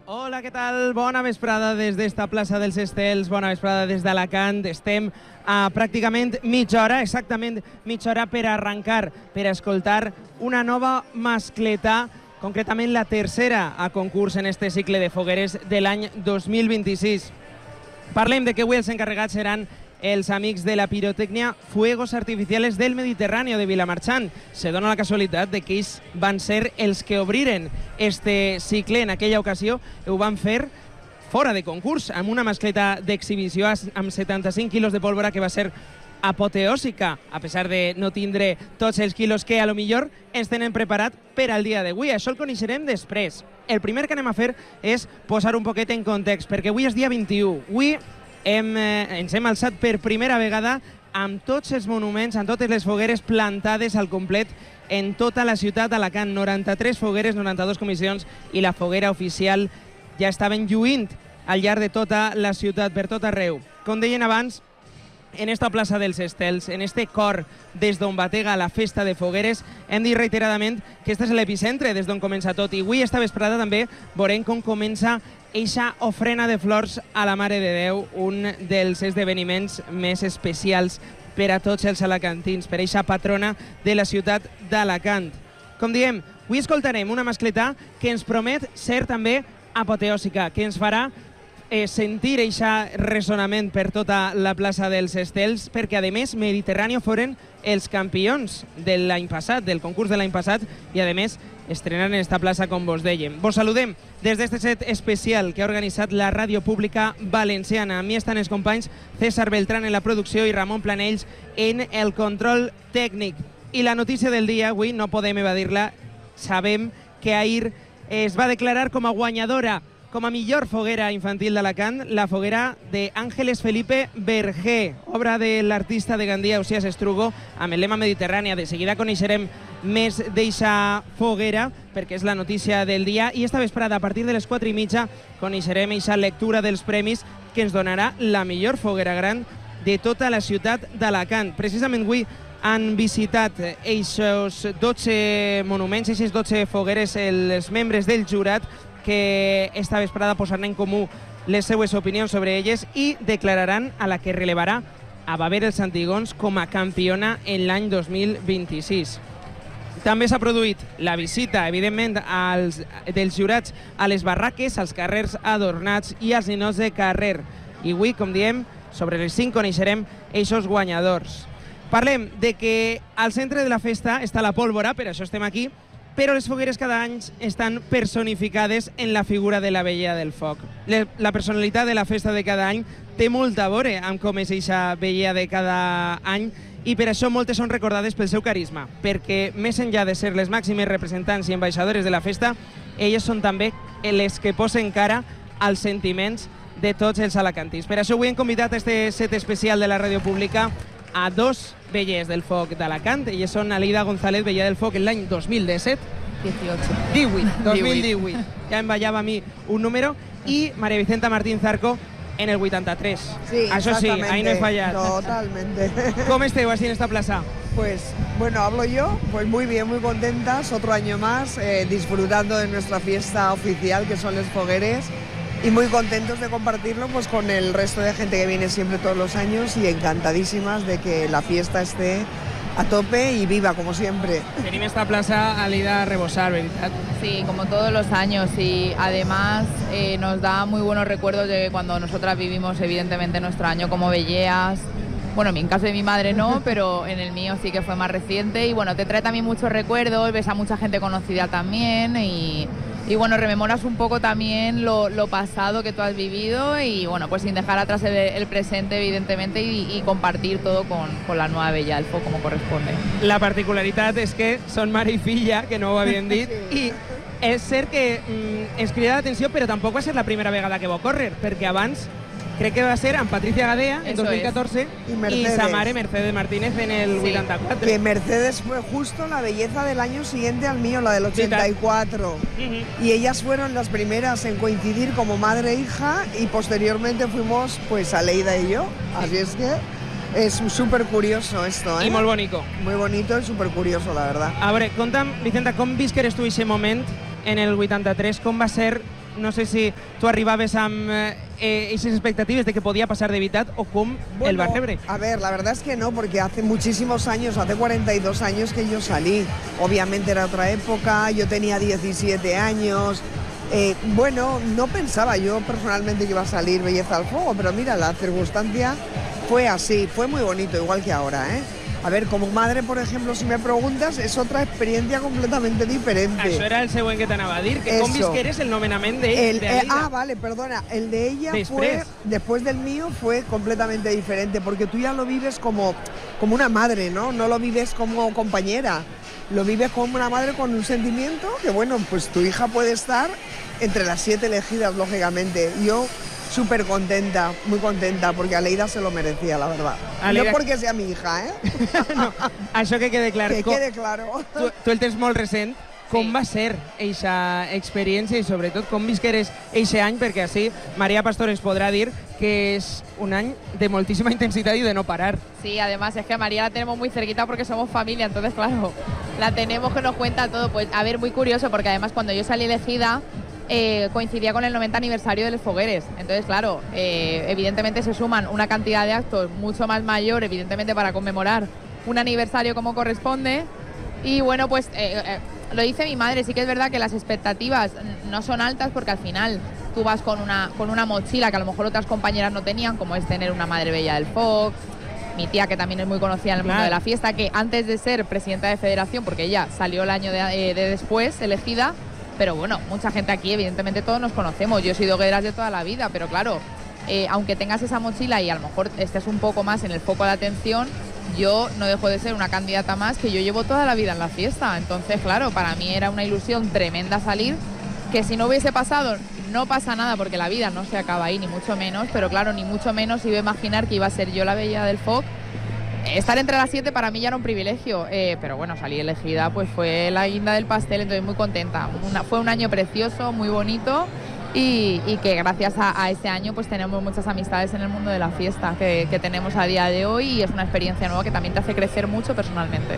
Hola, què tal? Bona vesprada des d'esta plaça dels Estels, bona vesprada des d'Alacant. Estem a pràcticament mitja hora, exactament mitja hora per arrencar, per escoltar una nova mascletà, concretament la tercera a concurs en este cicle de fogueres de l'any 2026. Parlem de que avui els encarregats seran els amics de la pirotècnia Fuegos Artificiales del Mediterráneo de Vilamarxant. Se dona la casualitat de que ells van ser els que obriren este cicle. En aquella ocasió ho van fer fora de concurs, amb una mascleta d'exhibició amb 75 quilos de pólvora que va ser apoteòsica, a pesar de no tindre tots els quilos que a lo millor ens tenen preparat per al dia d'avui. Això el coneixerem després. El primer que anem a fer és posar un poquet en context, perquè avui és dia 21. Avui ens hem alçat per primera vegada amb tots els monuments, amb totes les fogueres plantades al complet en tota la ciutat d'Alacant. 93 fogueres, 92 comissions i la foguera oficial ja estaven lluint al llarg de tota la ciutat, per tot arreu. Com deien abans, en esta plaça dels Estels, en este cor des d'on batega la festa de fogueres, hem dit reiteradament que este és l'epicentre des d'on comença tot. I avui, esta vesprada, també veurem com comença eixa ofrena de flors a la Mare de Déu, un dels esdeveniments més especials per a tots els alacantins, per eixa patrona de la ciutat d'Alacant. Com diem, avui escoltarem una mascletà que ens promet ser també apoteòsica, que ens farà sentir eixa ressonament per tota la plaça dels Estels, perquè a més Mediterráneo foren els campions de l'any passat, del concurs de l'any passat, i a més estrenant en esta plaça, com vos dèiem. Vos saludem des d'este set especial que ha organitzat la Ràdio Pública Valenciana. A mi estan els companys César Beltrán en la producció i Ramon Planells en el control tècnic. I la notícia del dia, avui no podem evadir-la, sabem que ahir es va declarar com a guanyadora, com a millor foguera infantil d'Alacant, la foguera d'Àngeles Felipe Vergé, obra de l'artista de Gandia, Ausiàs Estrugo, amb el lema Mediterrània. De seguida coneixerem més d'eixa foguera, perquè és la notícia del dia, i esta vesprada, a partir de les 4:30, coneixerem eixa lectura dels premis que ens donarà la millor foguera gran de tota la ciutat d'Alacant. Precisament avui han visitat eixos 12 monuments, eixes 12 fogueres, els membres del jurat, que esta vesprada posaran en comú les seues opinions sobre elles i declararan a la que relevarà a Baber els Antigons com a campiona en l'any 2026. També s'ha produït la visita, evidentment, dels jurats a les barraques, als carrers adornats i als ninots de carrer. I avui, com diem, sobre les 5 coneixerem eixos guanyadors. Parlem de que al centre de la festa està la pólvora, per això estem aquí, però les fogueres cada any estan personificades en la figura de la Vella del Foc. La personalitat de la festa de cada any té molt a veure amb com és eixa Vella de cada any, i per això moltes són recordades pel seu carisma, perquè més enllà de ser les màximes representants i ambaixadores de la festa, elles són també les que posen cara als sentiments de tots els alacantins. Per això avui hem convidat a este set especial de la Ràdio Pública a dos Velles del Foc d'Alacant. Elles són Aleida González, Vella del Foc en l'any 2017. 2018. Ja em ballava a mi un número. I María Vicenta Martín Zarco en el 83. Sí, això sí, ahí no he fallat. Totalmente. ¿Cómo esteu así en esta plaza? Pues, bueno, hablo yo, pues muy bien, muy contentas, otro año más, disfrutando de nuestra fiesta oficial, que son los fogueres, y muy contentos de compartirlo pues con el resto de gente que viene siempre todos los años, y encantadísimas de que la fiesta esté a tope y viva, como siempre. Tenim esta plaza a l'ida a rebosar, ¿verdad? Sí, como todos los años, y además nos da muy buenos recuerdos de cuando nosotras vivimos evidentemente nuestro año como velleas. Bueno, en caso de mi madre no, pero en el mío sí que fue más reciente, y bueno, te trae también muchos recuerdos, ves a mucha gente conocida también, y bueno, rememoras un poco también lo pasado que tú has vivido, y bueno, pues sin dejar atrás el presente, evidentemente, y compartir todo con la nueva Vella del Foc como corresponde. La particularitat és que són mare i filla, que no ho havien dit, i és cert que ens crida l'atenció, però tampoc va ser la primera vegada que va ocórrer, perquè abans crec que va ser amb Patricia Gadea en 2014 y sa mare Mercedes Martínez en el 84. Que Mercedes fue justo la belleza del año siguiente al mío, la del 84. Y ellas fueron las primeras en coincidir como madre e hija, y posteriormente fuimos pues Aleida y yo. Así es que es súper curioso esto, ¿eh? Y molt bonico. Muy bonito y súper curioso, la verdad. A veure, conta'm, Vicenta, com visqueres tu aquest moment en el 83? Com va ser no sé si tu arribaves amb esas expectatives de que podía pasar de veritat o com el vas rebre. A ver, la verdad es que no, porque hace muchísimos años, hace 42 años que yo salí. Obviamente era otra época, yo tenía 17 años. Bueno, no pensaba yo personalmente que iba a salir Belleza al Fuego, pero mira, la circunstancia fue así, fue muy bonito, igual que ahora, ¿eh? A ver, como madre, por ejemplo, si me preguntas, es otra experiencia completamente diferente. Això era el següent que t'anava a dir, que com visqueres el nomenament d'ella. Vale, perdona, el de ella Després. después del mío fue completamente diferente, porque tú ya lo vives como una madre, ¿no? No lo vives como compañera, lo vives como una madre con un sentimiento que, bueno, pues tu hija puede estar entre las 7 elegidas, lógicamente. Yo súper contenta, muy contenta, porque Aleida se lo merecía, la verdad. Aleida... No porque sea mi hija, ¿eh? No, això que quede clar. Que quede claro. Tu el tens molt recent. Com va ser eixa experiència i sobretot com visqueres eixe any, perquè així María Pastor ens podrà dir que es un any de moltíssima intensitat i de no parar. Sí, además es que a María la tenemos muy cerquita porque somos familia, entonces claro, la tenemos que nos cuenta todo. Pues a ver, muy curioso, porque además cuando yo salí elegida coincidía con el 90 aniversario de Les Fogueres. Entonces, claro, evidentemente se suman una cantidad de actos mucho más mayor, evidentemente para conmemorar un aniversario como corresponde. Y bueno, pues lo dice mi madre, sí que es verdad que las expectativas no son altas porque al final tú vas con una mochila que a lo mejor otras compañeras no tenían, como es tener una madre bella del FOC, mi tía que también es muy conocida en el mundo de la fiesta, que antes de ser presidenta de federación, porque ella salió el año de después elegida, pero bueno, mucha gente aquí, evidentemente todos nos conocemos, yo he sido hogueras de toda la vida, pero claro, aunque tengas esa mochila y a lo mejor estés un poco más en el foco de atención, yo no dejo de ser una candidata más que yo llevo toda la vida en la fiesta. Entonces, claro, para mí era una ilusión tremenda salir, que si no hubiese pasado, no pasa nada porque la vida no se acaba ahí, ni mucho menos, pero claro, ni mucho menos iba a imaginar que iba a ser yo la bella del FOC. Estar entre las 7 para mí ya era un privilegio, pero bueno, salir elegida pues fue la guinda del pastel, entonces muy contenta. Fue un año precioso, muy bonito. Y que gracias a ese año pues tenemos muchas amistades en el mundo de la fiesta que tenemos a día de hoy y es una experiencia nueva que también te hace crecer mucho personalmente.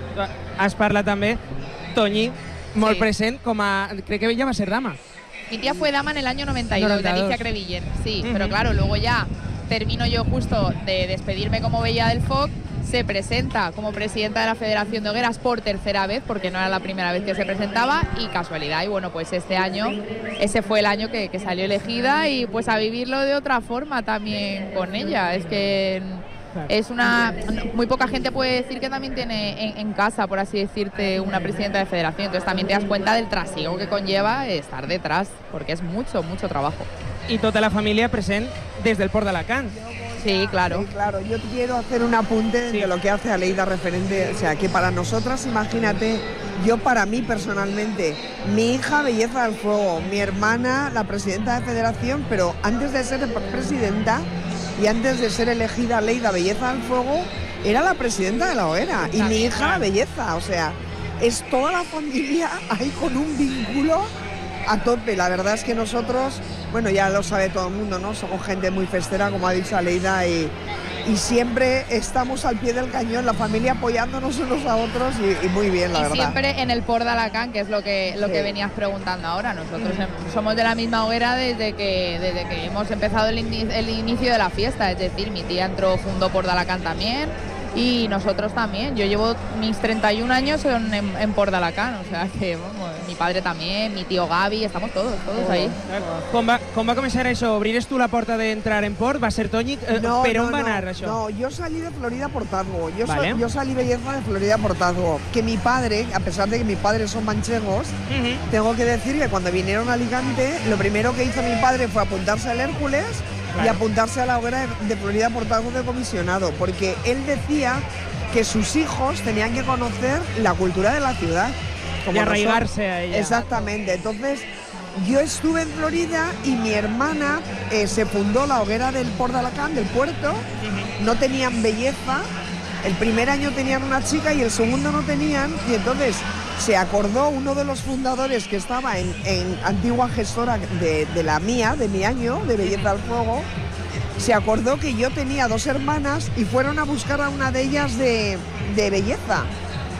Has parlat també, Toñi, molt present, com a... crec que ella va ser dama. Mi tía fue dama en el año 92, de Alicia Crevillén, sí, pero claro, luego ya termino yo justo de despedirme como bella del FOC, se presenta como presidenta de la Federación de Hogueras por tercera vez, porque no era la primera vez que se presentaba, y casualidad, y bueno, pues este año, ese fue el año que salió elegida, y pues a vivirlo de otra forma también con ella. Es que es muy poca gente puede decir que también tiene en casa, por así decirte, una presidenta de federación, entonces también te das cuenta del trasiego que conlleva estar detrás, porque es mucho, mucho trabajo. Y toda la familia present desde el Port d'Alacant. Sí, claro. Sí, claro. Yo quiero hacer un apunte de lo que hace Aleida referente, o sea, que para nosotras, imagínate, yo para mí personalmente, mi hija Belleza del Fuego, mi hermana la presidenta de federación, pero antes de ser presidenta y antes de ser elegida Aleida Belleza del Fuego, era la presidenta de la hoguera y mi hija la Belleza, o sea, es toda la familia ahí con un vínculo a tope. La verdad es que nosotros, bueno, ya lo sabe todo el mundo, ¿no? Somos gente muy festera, como ha dicho Aleida, y siempre estamos al pie del cañón, la familia apoyándonos unos a otros y muy bien, la verdad. Y siempre en el Port d'Alacant, que es lo que venías preguntando ahora. Nosotros somos de la misma hoguera desde que hemos empezado el inicio de la fiesta, es decir, mi tía fundó Port d'Alacant también. Y nosotros también. Yo llevo mis 31 años en Port d'Alacant, o sea que vamos, mi padre también, mi tío Gavi, estamos todos ahí. Com va començar això? Obrires tu la porta d'entrar en Port? Va ser Toñi? Per on va anar això? No, yo salí de Florida Portazgo. Yo salí Belleza de Florida Portazgo. Que mi padre, a pesar de que mis padres son manchegos, tengo que decir que cuando vinieron a Alicante, lo primero que hizo mi padre fue apuntarse al Hércules. Y apuntarse a la hoguera de Florida Portazgo de comisionado, porque él decía que sus hijos tenían que conocer la cultura de la ciudad. Y arraigarse a ella. Exactamente. Entonces, yo estuve en Florida y mi hermana se fundó la hoguera del Port d'Alacant, del puerto. No tenían Belleza. El primer año tenían una chica y el segundo no tenían. Y entonces se acordó uno de los fundadores que estaba en antigua gestora de la mía, de mi año, de Belleza al Fuego, se acordó que yo tenía 2 hermanas y fueron a buscar a una de ellas de Belleza.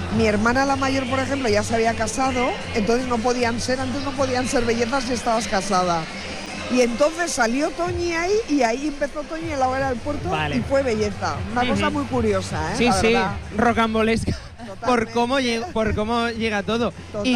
Mi hermana la mayor, por ejemplo, ya se había casado, entonces antes no podían ser bellezas si estabas casada. Y entonces salió Toñi ahí y ahí empezó Toñi en la hoguera del puerto y fue belleza. Una cosa muy curiosa, ¿eh? Sí, la sí, verdad. rocambolesca. Totalmente. Por cómo llega todo. Total.